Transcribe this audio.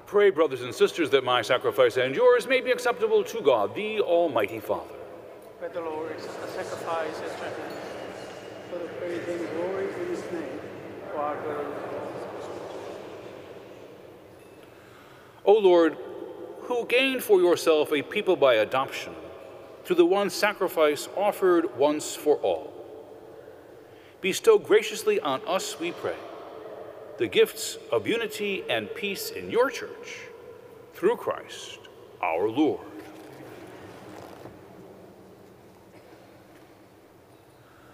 Pray, brothers and sisters, that my sacrifice and yours may be acceptable to God, the Almighty Father. Let the Lord accept the sacrifice as written, for the praise and glory in his name, for our good. O Lord, who gained for yourself a people by adoption, through the one sacrifice offered once for all, bestow graciously on us, we pray, the gifts of unity and peace in your church, through Christ our Lord.